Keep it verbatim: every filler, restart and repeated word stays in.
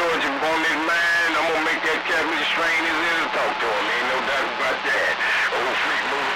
Georgia on his mind. I'm gonna make that cat Mister Strain his ear to talk to him. Ain't no doubt about that. Old freak moving